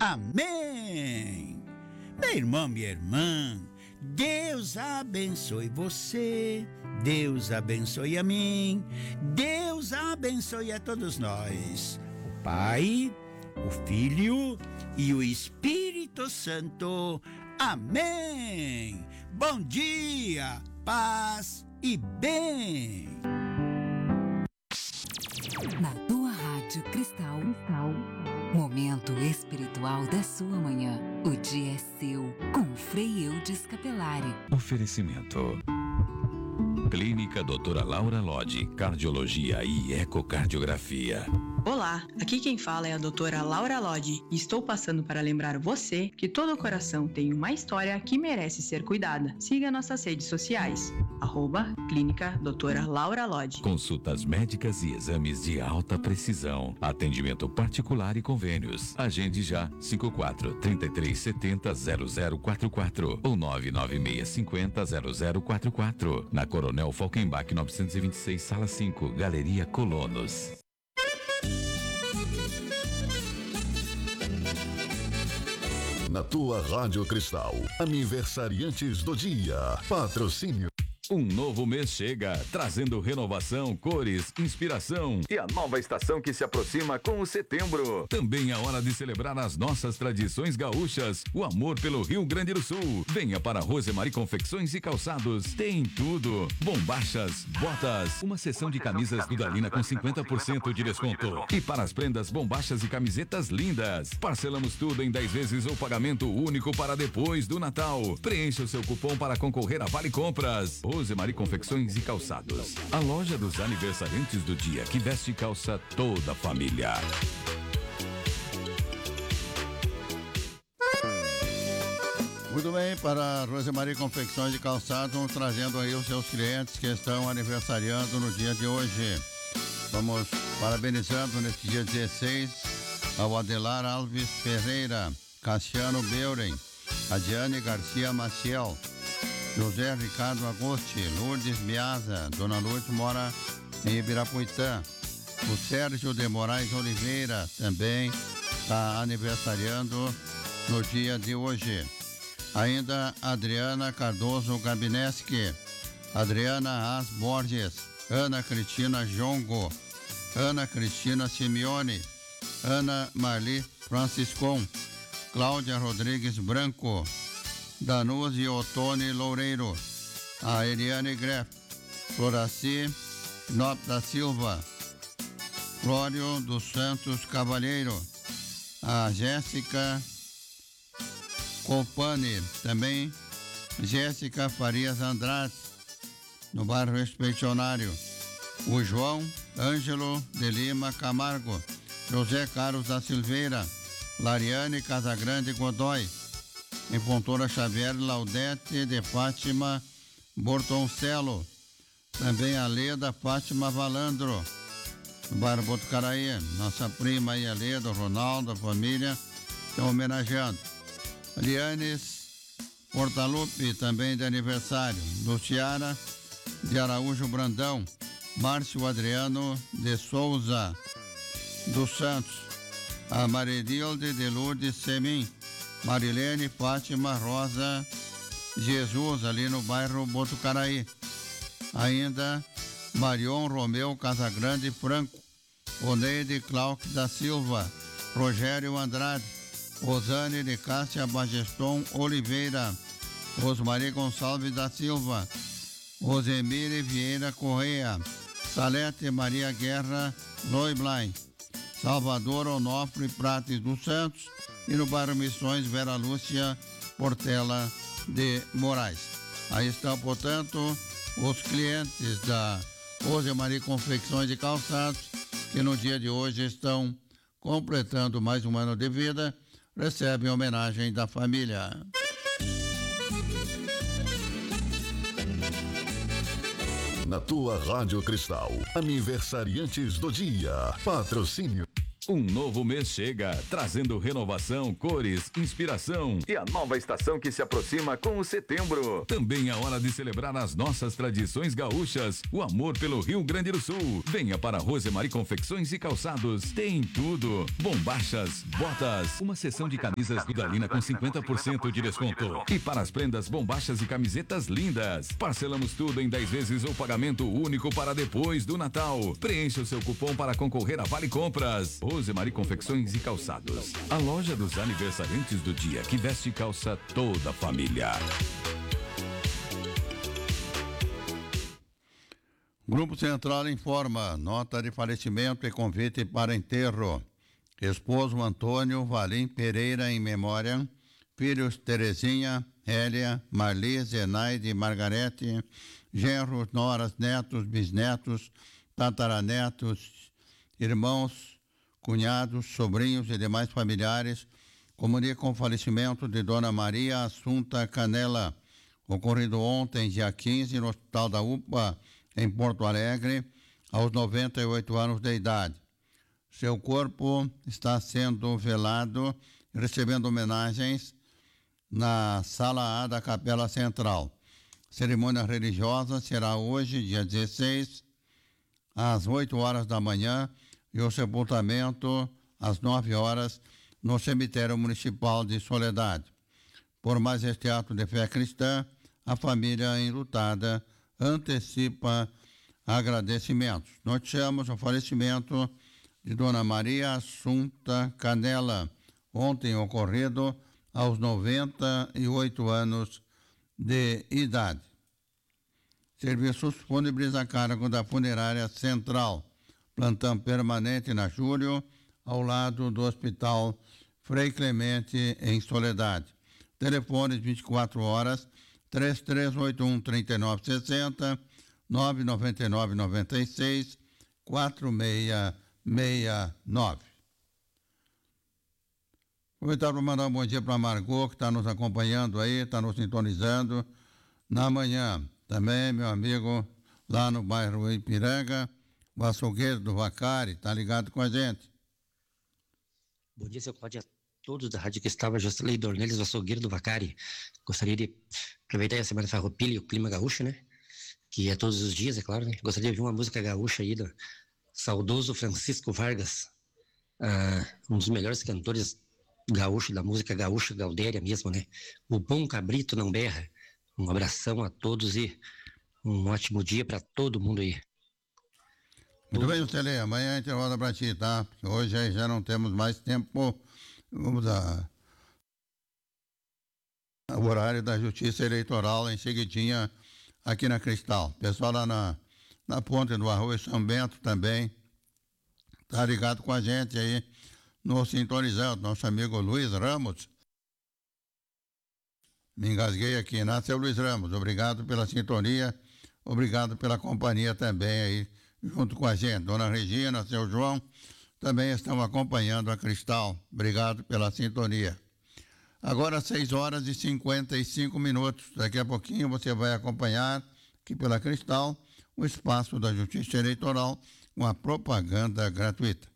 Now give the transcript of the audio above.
Amém! Meu irmão, minha irmã, Deus abençoe você, Deus abençoe a mim, Deus abençoe a todos nós. O Pai, o Filho e o Espírito Santo. Amém! Bom dia, paz e bem! Na tua Rádio Cristal, momento espiritual da sua manhã. O dia é seu, com Frei Eudes Capelari. Oferecimento: Clínica Doutora Laura Lodge, Cardiologia e Ecocardiografia. Olá, aqui quem fala é a doutora Laura Lodge e estou passando para lembrar você que todo coração tem uma história que merece ser cuidada. Siga nossas redes sociais, @Clínica Doutora Laura Lodge. Consultas médicas e exames de alta precisão. Atendimento particular e convênios. Agende já 54-3370-0044 ou 99650-0044. Na Coronel Falkenbach 926, Sala 5, Galeria Colonos. Na tua Rádio Cristal, aniversariantes do dia. Patrocínio. Um novo mês chega, trazendo renovação, cores, inspiração e a nova estação que se aproxima com o setembro. Também é hora de celebrar as nossas tradições gaúchas, o amor pelo Rio Grande do Sul. Venha para Rosemary Confecções e Calçados. Tem tudo: bombachas, botas, uma seção de camisas Dudalina com 50% de desconto. E para as prendas, bombachas e camisetas lindas. Parcelamos tudo em 10 vezes ou pagamento único para depois do Natal. Preencha o seu cupom para concorrer a Vale Compras. Rosemary Confecções e Calçados, a loja dos aniversariantes do dia que veste e calça toda a família. Muito bem, para Rosemary Confecções e Calçados, vamos trazendo aí os seus clientes que estão aniversariando no dia de hoje. Vamos parabenizando neste dia 16 ao Adelar Alves Ferreira, Cassiano Beuren, a Diane Garcia Maciel, José Ricardo Agosti, Lourdes Miasa, Dona Lourdes mora em Ibirapuitã. O Sérgio de Moraes Oliveira também está aniversariando no dia de hoje. Ainda Adriana Cardoso Gabineski, Adriana As Borges, Ana Cristina Jongo, Ana Cristina Simeone, Ana Marli Franciscon, Cláudia Rodrigues Branco, Danuse Otone Loureiro, a Eliane Greff, Floraci Nop da Silva, Flório dos Santos Cavalheiro, a Jéssica Copani, também Jéssica Farias Andrade, no bairro Expedicionário, o João Ângelo de Lima Camargo, José Carlos da Silveira, Lariane Casagrande Godoy, em Fontoura Xavier Laudete de Fátima Bortoncello, também a Leda Fátima Valandro, no bairro Botucaraí, nossa prima aí, a Leda, o Ronaldo, a família, estão homenageando. Lianes Portalupe, também de aniversário, Luciara de Araújo Brandão, Márcio Adriano de Souza dos Santos, a Maridilde de Lourdes Semin, Marilene Fátima Rosa Jesus, ali no bairro Botucaraí. Ainda Marion Romeu Casagrande Franco, Oneide Clark da Silva, Rogério Andrade, Rosane de Cássia Bageston Oliveira, Rosmari Gonçalves da Silva, Rosemire Vieira Correia, Salete Maria Guerra Loiblain, Salvador Onofre Prates dos Santos, e no bairro Missões Vera Lúcia Portela de Moraes. Aí estão, portanto, os clientes da Rosemary Confecções e Calçados, que no dia de hoje estão completando mais um ano de vida, recebem homenagem da família. Na tua Rádio Cristal, aniversariantes do dia. Patrocínio. Um novo mês chega, trazendo renovação, cores, inspiração e a nova estação que se aproxima com o setembro. Também é hora de celebrar as nossas tradições gaúchas, o amor pelo Rio Grande do Sul. Venha para Rosemary Confecções e Calçados. Tem tudo: bombachas, botas, uma seção de camisas Dudalina com 50% de desconto. E para as prendas, bombachas e camisetas lindas. Parcelamos tudo em 10 vezes ou pagamento único para depois do Natal. Preencha o seu cupom para concorrer a Vale Compras. Rosemary Confecções e Calçados. A loja dos aniversariantes do dia que veste e calça toda a família. Grupo Central informa: nota de falecimento e convite para enterro. Esposo Antônio Valim Pereira em memória. Filhos Terezinha, Hélia, Marli, Zenaide, Margarete. Genros, noras, netos, bisnetos, tataranetos, irmãos, cunhados, sobrinhos e demais familiares. Comunicam o falecimento de Dona Maria Assunta Canela, ocorrido ontem, dia 15, no Hospital da UPA, em Porto Alegre, aos 98 anos de idade. Seu corpo está sendo velado, recebendo homenagens na Sala A da Capela Central. Cerimônia religiosa será hoje, dia 16, às 8 horas da manhã, e o sepultamento às 9 horas no cemitério municipal de Soledade. Por mais este ato de fé cristã, a família enlutada antecipa agradecimentos. Noticiamos o falecimento de Dona Maria Assunta Canela, ontem ocorrido aos 98 anos de idade. Serviços fúnebres a cargo da Funerária Central. Plantão permanente na Júlio, ao lado do Hospital Frei Clemente, em Soledade. Telefones 24 horas, 3381-3960, 999-96-4669. Aproveitar para mandar um bom dia para a Margot, que está nos acompanhando aí, está nos sintonizando na manhã. Também, meu amigo, lá no bairro Ipiranga, o açougueiro do Vacari, está ligado com a gente. Bom dia, seu Cláudio, a todos da rádio que estava, Jocelyn Dornelles, o açougueiro do Vacari. Gostaria de aproveitar a Semana Farroupilha e o clima gaúcho, né? Que é todos os dias, é claro, né? Gostaria de ouvir uma música gaúcha aí do saudoso Francisco Vargas, um dos melhores cantores gaúcho, da música gaúcha, gaudéria mesmo, né? O bom cabrito não berra. Um abração a todos e um ótimo dia para todo mundo aí. Muito bem, Tele, amanhã a gente volta para ti, tá? Porque hoje aí já não temos mais tempo. Vamos ao horário da Justiça Eleitoral em seguidinha aqui na Cristal. Pessoal lá na ponte do Arroio São Bento também tá ligado com a gente aí no Sintonizando. Nosso amigo Luiz Ramos. Me engasguei aqui, né? Seu Luiz Ramos, obrigado pela sintonia, obrigado pela companhia também aí junto com a gente. Dona Regina, seu João, também estão acompanhando a Cristal. Obrigado pela sintonia. Agora 6 horas e 55 minutos. Daqui a pouquinho você vai acompanhar aqui pela Cristal o espaço da Justiça Eleitoral com a propaganda gratuita.